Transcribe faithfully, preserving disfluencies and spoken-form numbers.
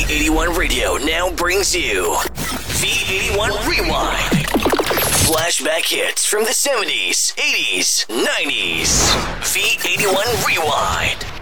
eighty-one Radio now brings you V eighty-one Rewind. Flashback hits from the seventies, eighties, nineties. V eighty-one Rewind.